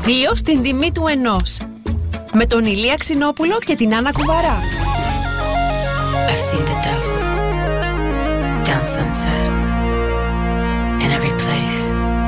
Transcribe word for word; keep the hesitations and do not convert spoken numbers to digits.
Δύο στην τιμή του ενός. Με τον Ηλία Ξινόπουλο και την Άννα Κουβαρά. I've seen the devil down Sunset in every place.